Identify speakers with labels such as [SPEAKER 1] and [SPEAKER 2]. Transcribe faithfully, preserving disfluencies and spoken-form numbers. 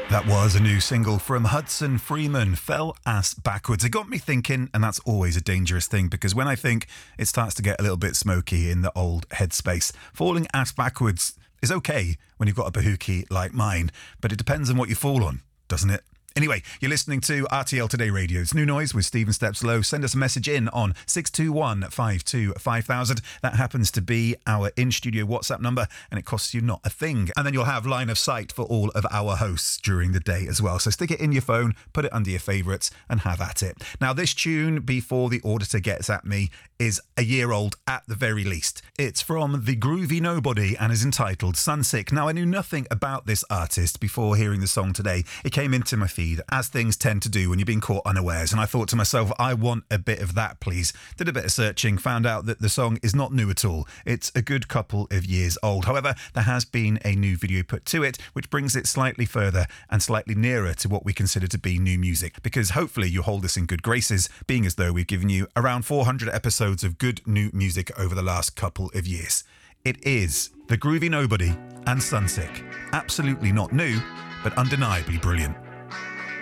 [SPEAKER 1] That was a new single from Hudson Freeman, Fell Ass Backwards. It got me thinking, and that's always a dangerous thing, because when I think it starts to get a little bit smoky in the old headspace, falling ass backwards is okay when you've got a bahookie like mine, but it depends on what you fall on, doesn't it? Anyway, you're listening to R T L Today Radio's New Noise with Stephen Stepslow. Send us a message in on six two one, five two five thousand. That happens to be our in-studio WhatsApp number, and it costs you not a thing. And then you'll have line of sight for all of our hosts during the day as well. So stick it in your phone, put it under your favourites, and have at it. Now, this tune, Before the Auditor Gets at Me, is a year old at the very least. It's from The Groovy Nobody and is entitled Sunsick. Now, I knew nothing about this artist before hearing the song today. It came into my feed, as things tend to do when you've been caught unawares, and I thought to myself, I want a bit of that, please. Did a bit of searching, found out that the song is not new at all. It's a good couple of years old. However, there has been a new video put to it, which brings it slightly further and slightly nearer to what we consider to be new music, because hopefully you hold us in good graces, being as though we've given you around four hundred episodes of good new music over the last couple of years. It is The Groovy Nobody and Sunsick. Absolutely not new, but undeniably brilliant.